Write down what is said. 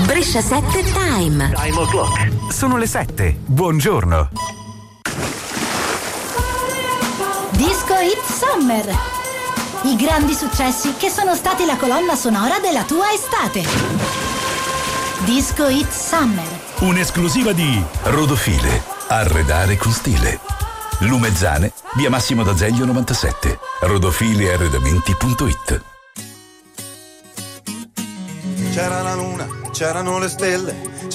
Brescia 7 Time. Time o'clock. Sono le 7. Buongiorno. Disco Hit Summer. I grandi successi che sono stati la colonna sonora della tua estate. Disco Hit Summer. Un'esclusiva di Rodofile. Arredare con stile. Lumezzane, via Massimo d'Azeglio 97. Rodofilearredamenti.it. C'era la luna, c'erano le stelle,